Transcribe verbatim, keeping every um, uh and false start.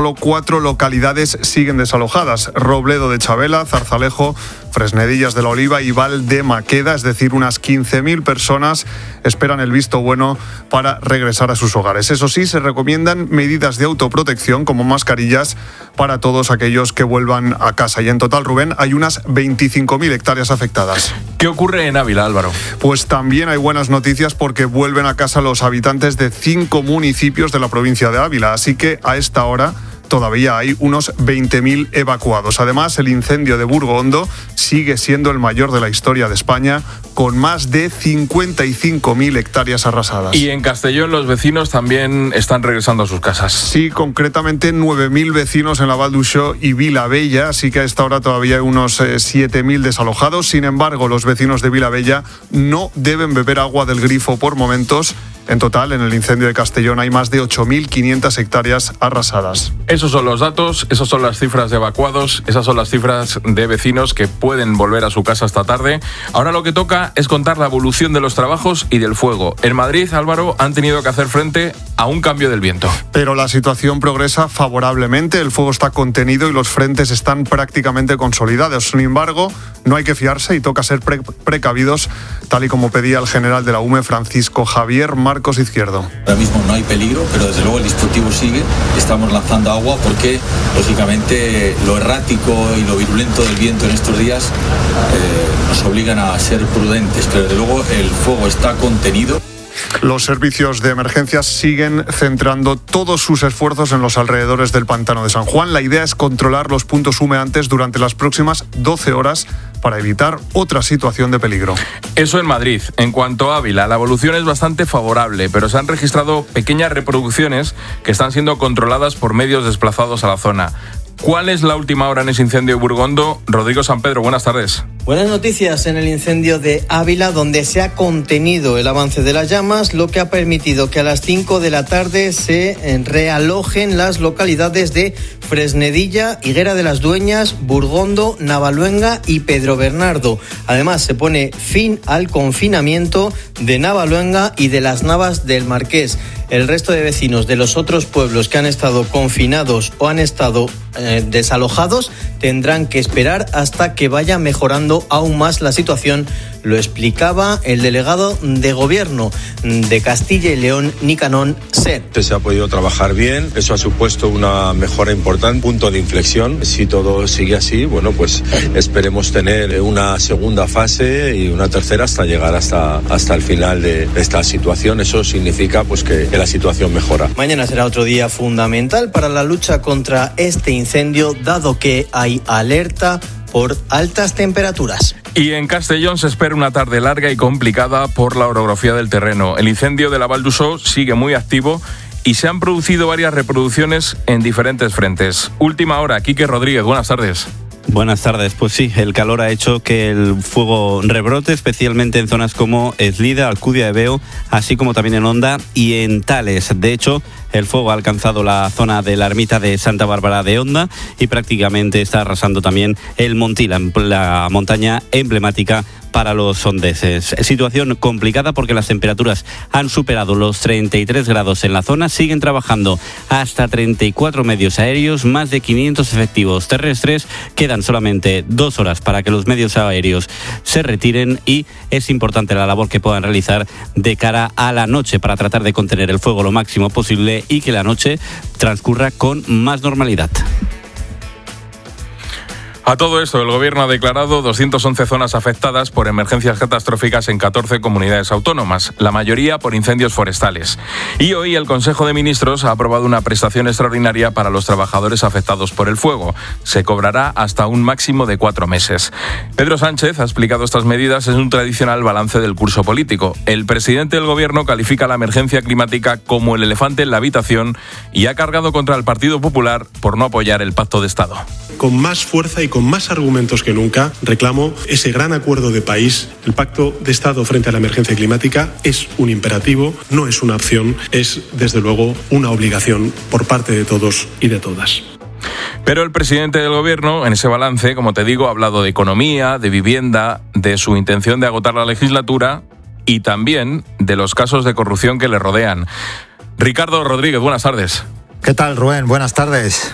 Solo cuatro localidades siguen desalojadas: Robledo de Chabela, Zarzalejo, Fresnedillas de la Oliva y Val de Maqueda. Es decir, unas quince mil personas esperan el visto bueno para regresar a sus hogares. Eso sí, se recomiendan medidas de autoprotección como mascarillas para todos aquellos que vuelvan a casa. Y en total, Rubén, hay unas veinticinco mil hectáreas afectadas. ¿Qué ocurre en Ávila, Álvaro? Pues también hay buenas noticias porque vuelven a casa los habitantes de cinco municipios de la provincia de Ávila. Así que a esta hora todavía hay unos veinte mil evacuados. Además, el incendio de Burgondo sigue siendo el mayor de la historia de España, con más de cincuenta y cinco mil hectáreas arrasadas. Y en Castellón los vecinos también están regresando a sus casas. Sí, concretamente nueve mil vecinos en la Val d'Uixó y Vilabella, así que a esta hora todavía hay unos eh, siete mil desalojados. Sin embargo, los vecinos de Vilabella no deben beber agua del grifo por momentos. En total, en el incendio de Castellón hay más de ocho mil quinientas hectáreas arrasadas. Esos son los datos, esas son las cifras de evacuados, esas son las cifras de vecinos que pueden volver a su casa esta tarde. Ahora lo que toca es contar la evolución de los trabajos y del fuego. En Madrid, Álvaro, han tenido que hacer frente a un cambio del viento. Pero la situación progresa favorablemente, el fuego está contenido y los frentes están prácticamente consolidados. Sin embargo, no hay que fiarse y toca ser pre- precavidos, tal y como pedía el general de la U M E, Francisco Javier Marcos Izquierdo. Ahora mismo no hay peligro, pero desde luego el dispositivo sigue. Estamos lanzando agua porque, lógicamente, lo errático y lo virulento del viento en estos días eh, nos obligan a ser prudentes, pero desde luego el fuego está contenido. Los servicios de emergencias siguen centrando todos sus esfuerzos en los alrededores del pantano de San Juan. La idea es controlar los puntos humeantes durante las próximas doce horas para evitar otra situación de peligro. Eso en Madrid. En cuanto a Ávila, la evolución es bastante favorable, pero se han registrado pequeñas reproducciones que están siendo controladas por medios desplazados a la zona. ¿Cuál es la última hora en ese incendio de Burgondo? Rodrigo San Pedro, buenas tardes. Buenas noticias en el incendio de Ávila, donde se ha contenido el avance de las llamas, lo que ha permitido que a las cinco de la tarde se realojen las localidades de Fresnedilla, Higuera de las Dueñas, Burgondo, Navaluenga y Pedro Bernardo. Además, se pone fin al confinamiento de Navaluenga y de las Navas del Marqués. El resto de vecinos de los otros pueblos que han estado confinados o han estado eh, desalojados tendrán que esperar hasta que vaya mejorando aún más la situación. Lo explicaba el delegado de Gobierno de Castilla y León, Nicanor Set. Se ha podido trabajar bien, eso ha supuesto una mejora importante, punto de inflexión. Si todo sigue así, bueno, pues esperemos tener una segunda fase y una tercera hasta llegar hasta, hasta el final de esta situación. Eso significa pues que la situación mejora. Mañana será otro día fundamental para la lucha contra este incendio, dado que hay alerta por altas temperaturas. Y en Castellón se espera una tarde larga y complicada por la orografía del terreno. El incendio de la Val d'Uixó sigue muy activo y se han producido varias reproducciones en diferentes frentes. Última hora, Quique Rodríguez, buenas tardes. Buenas tardes. Pues sí, el calor ha hecho que el fuego rebrote, especialmente en zonas como Eslida, Alcudia de Veo, así como también en Honda y en Tales. De hecho, el fuego ha alcanzado la zona de la ermita de Santa Bárbara de Honda y prácticamente está arrasando también el Montí, la, la montaña emblemática para los hondeses. Situación complicada porque las temperaturas han superado los treinta y tres grados en la zona, siguen trabajando hasta treinta y cuatro medios aéreos, más de quinientos efectivos terrestres, quedan solamente dos horas para que los medios aéreos se retiren y es importante la labor que puedan realizar de cara a la noche para tratar de contener el fuego lo máximo posible y que la noche transcurra con más normalidad. A todo esto, el Gobierno ha declarado doscientas once zonas afectadas por emergencias catastróficas en catorce comunidades autónomas, la mayoría por incendios forestales. Y hoy el Consejo de Ministros ha aprobado una prestación extraordinaria para los trabajadores afectados por el fuego. Se cobrará hasta un máximo de cuatro meses. Pedro Sánchez ha explicado estas medidas en un tradicional balance del curso político. El presidente del Gobierno califica la emergencia climática como el elefante en la habitación y ha cargado contra el Partido Popular por no apoyar el Pacto de Estado. Con más fuerza y con más argumentos que nunca, reclamo ese gran acuerdo de país. El Pacto de Estado frente a la emergencia climática es un imperativo, no es una opción, es desde luego una obligación por parte de todos y de todas. Pero el presidente del Gobierno, en ese balance, como te digo, ha hablado de economía, de vivienda, de su intención de agotar la legislatura y también de los casos de corrupción que le rodean. Ricardo Rodríguez, buenas tardes. ¿Qué tal, Rubén? Buenas tardes.